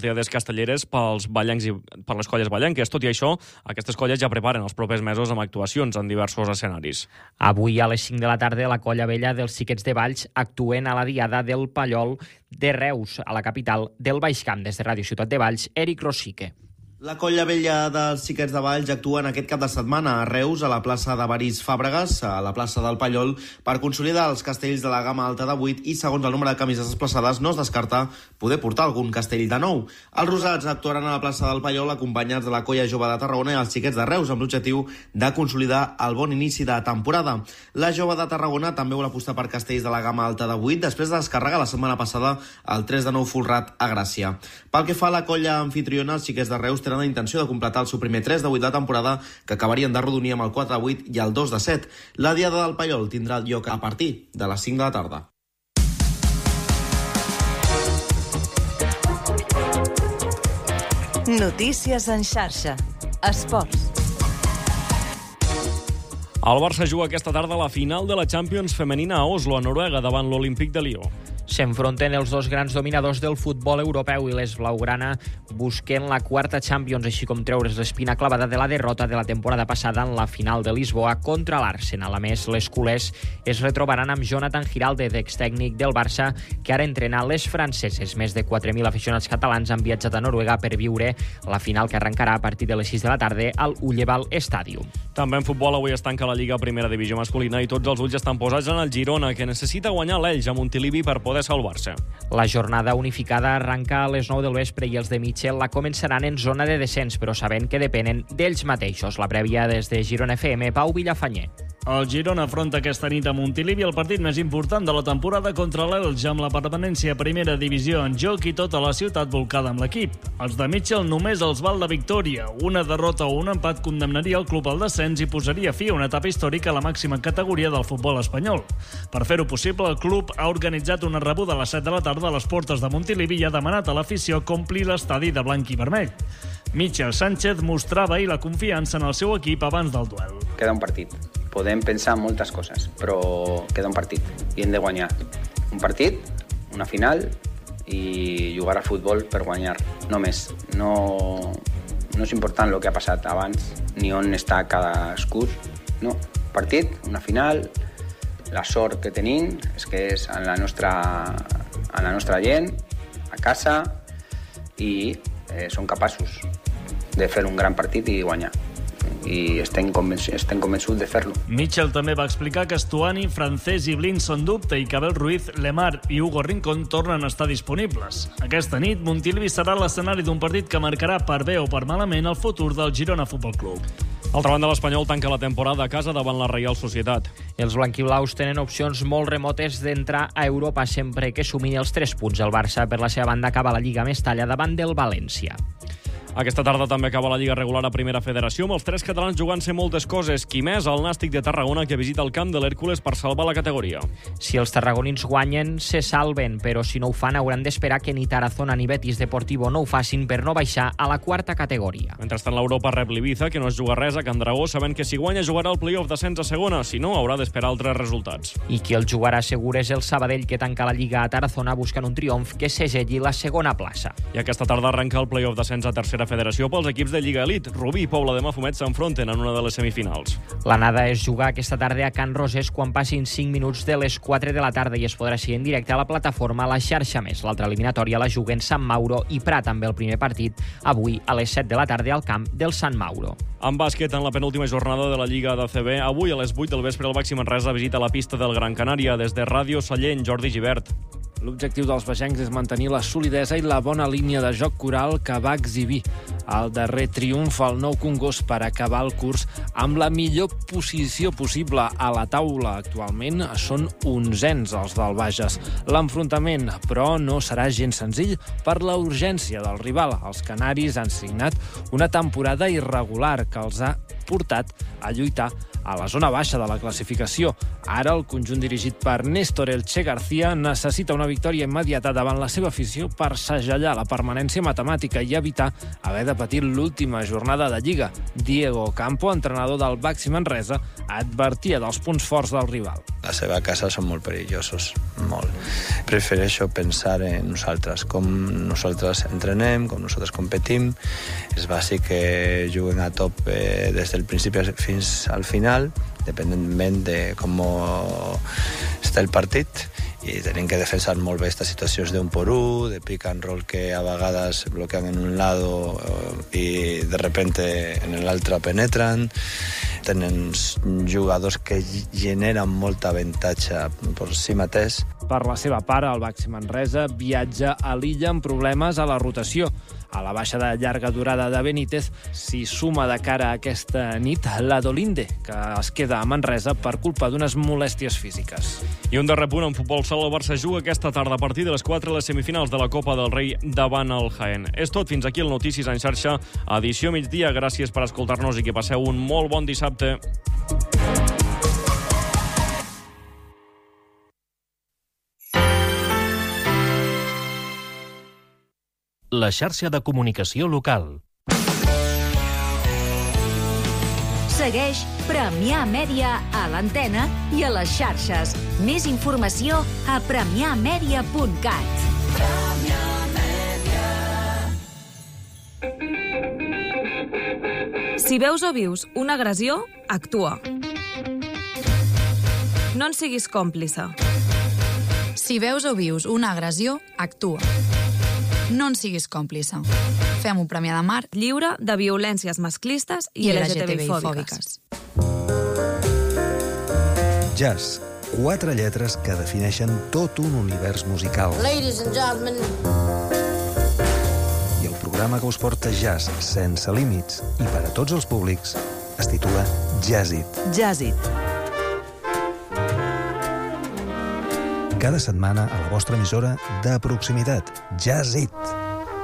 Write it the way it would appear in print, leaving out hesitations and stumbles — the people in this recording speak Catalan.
Diades castelleres pels ballencs i per les colles ballenques. Tot i això, aquestes colles ja preparen els propers mesos amb actuacions en diversos escenaris. Avui a les 5 de la tarda la colla vella dels Xiquets de Valls actuen a la diada del Pallol de Reus, a la capital del Baix Camp. Des de Ràdio Ciutat de Valls, Eric Rosique. La colla vella dels Xiquets de Valls actua en aquest cap de setmana a Reus, a la plaça de Baris Fàbregas, a la plaça del Pallol, per consolidar els castells de la gamma alta de 8 i, segons el nombre de camises desplaçades, no es descarta poder portar algun castell de nou. Els rosats actuaran a la plaça del Pallol acompanyats de la colla jove de Tarragona i els Xiquets de Reus, amb l'objectiu de consolidar el bon inici de temporada. La jove de Tarragona també vol apostar per castells de la gamma alta de 8 després de descarregar la setmana passada el 3 de 9 folrat a Gràcia. Pel que fa a la colla anfitriona, els Xiquets de Reus tenen la intenció de completar el seu primer 3 de 8 de temporada, que acabarien de rodonir amb el 4 de 8 i el 2 de 7. La diada del Pallol tindrà lloc a partir de les 5 de la tarda. Notícies en xarxa. Esports. El Barça juga aquesta tarda a la final de la Champions femenina a Oslo, a Noruega, davant l'Olímpic de Lió. S'enfronten els dos grans dominadors del futbol europeu i les blaugrana busquen la quarta Champions, així com treure's l'espina clavada de la derrota de la temporada passada en la final de Lisboa contra l'Arsenal. A més, les culers es retrobaran amb Jonathan Giralde, extècnic del Barça, que ara entrena les franceses. Més de 4.000 aficionats catalans han viatjat a Noruega per viure la final, que arrencarà a partir de les 6 de la tarda al Ulleval Stadium. També en futbol avui es tanca la Lliga Primera Divisió masculina i tots els ulls estan posats en el Girona, que necessita guanyar l'Elx a Montilivi per poder salvar-se. La jornada unificada arranca a les 9 del vespre i els de Mitchell la començaran en zona de descens, però sabent que depenen d'ells mateixos. La prèvia des de Girona FM, Pau Villafanyer. El Girona afronta aquesta nit a Montilivi el partit més important de la temporada contra l'Elx, amb la permanència a primera divisió en joc i tota la ciutat volcada amb l'equip. Els de Mitchell només els val la victòria. Una derrota o un empat condemnaria el club al descens i posaria fi a una etapa històrica a la màxima categoria del futbol espanyol. Per fer-ho possible, el club ha organitzat una rebuda a les 7 de la tarda a les portes de Montilivi i ha demanat a l'afició que ompli l'estadi de blanc i vermell. Michel Sánchez mostrava ahir la confiança en el seu equip abans del duel. Queda un partit. Podem pensar en moltes coses, però queda un partit i hem de guanyar. Un partit, una final i jugar a futbol per guanyar. No més. No és important el que ha passat abans ni on està cadascú. No. Partit, una final, la sort que tenim és que és en la nostra gent, a casa, i són capaços de fer un gran partit i guanyar. I estem convençuts de fer-lo. Mitchell també va explicar que Stuani, Francés i Blin són dubte i que Abel Ruiz, Lemar i Hugo Rincón tornen a estar disponibles. Aquesta nit, Montilivi serà l'escenari d'un partit que marcarà per bé o per malament el futur del Girona Futbol Club. Altra banda, l'Espanyol tanca la temporada a casa davant la Reial Societat. Els blanquiblaus tenen opcions molt remotes d'entrar a Europa sempre que sumin els 3 punts. El Barça, per la seva banda, acaba la Lliga Mestalla davant del València. Aquesta tarda també acaba la Lliga regular a Primera Federació, amb els 3 catalans jugant-se moltes coses. Qui més? El Nàstic de Tarragona, que visita el camp de l'Hèrcules per salvar la categoria. Si els tarragonins guanyen, se salven, però si no ho fan hauran d'esperar que ni Tarazona ni Betis Deportivo no ho facin per no baixar a la quarta categoria. Mentrestant, l'Europa rep l'Ibiza, que no es juga res a Can Dragó, sabent que si guanya jugarà el play-off d'ascens a segona, si no haurà d'esperar altres resultats. I qui el jugarà segur és el Sabadell, que tanca la Lliga a Tarazona buscant un triomf que segelli la segona plaça. I aquesta tarda arrenca el play-off d'ascens a Tercera Federació pels equips de Lliga Elite. Rubí i Pobla de Mafumet s'enfronten en una de les semifinals. L'anada és jugar aquesta tarda a Can Roses quan passin 5 minuts de les 4 de la tarda i es podrà seguir en directe a la plataforma La Xarxa Més. L'altra eliminatòria la juguen Sant Mauro i Prat, amb el primer partit avui a les 7 de la tarda al camp del Sant Mauro. En bàsquet, en la penúltima jornada de la Lliga d'ACB, avui a les 8 del vespre el Baxi Manresa visita la pista del Gran Canària. Des de Ràdio Sallent, Jordi Gibert. L'objectiu dels bagencs és mantenir la solidesa i la bona línia de joc coral que va exhibir el darrer triomf al Nou Congost per acabar el curs amb la millor posició possible a la taula. Actualment són 11ens els del Bages. L'enfrontament, però, no serà gens senzill per la urgència del rival. Els canaris han signat una temporada irregular que els ha portat a lluitar a la zona baixa de la classificació. Ara el conjunt dirigit per Néstor Elche García necessita una victòria immediata davant la seva afició per segellar la permanència matemàtica i evitar haver de patir l'última jornada de Lliga. Diego Campo, entrenador del Baxi Manresa, advertia dels punts forts del rival. la seva casa són molt perillosos, molt. Prefereixo pensar en nosaltres, com nosaltres entrenem, com nosaltres competim. És bàsic que juguen a top des del principi fins al final, dependentment de com està el partit, i tenim que defensar molt bé aquestes situacions d'un por un, de pick and roll que a vegades bloquean en un lado i de repente en l'altre penetren. Tenen jugadors que generen molt avantatge per si mateix. Per la seva part, el Baxi Manresa viatja a l'illa amb problemes a la rotació. A la baixa de llarga durada de Benítez s'hi suma de cara a aquesta nit la Dolinde, que es queda a Manresa per culpa d'unes molèsties físiques. I un darrer punt en futbol sala. El Barça juga aquesta tarda a partir de les 4 a les semifinals de la Copa del Rei davant el Jaén. És tot. Fins aquí el Notícies en xarxa, edició migdia. Gràcies per escoltar-nos i que passeu un molt bon dissabte. La xarxa de comunicació local. Segueix Premià Mèdia a l'antena i a les xarxes. Més informació a premiamedia.cat. Si veus o vius una agressió, actua. No en siguis còmplice. Si veus o vius una agressió, actua. No en siguis còmplice. Fem un Premià de Mar lliure de violències masclistes i LGTBI-fòbiques. Jazz. 4 lletres que defineixen tot un univers musical. Ladies and gentlemen. I el programa que us porta jazz sense límits i per a tots els públics es titula Jazzit. Jazzit. Cada setmana a la vostra emissora de proximitat. Jazzit.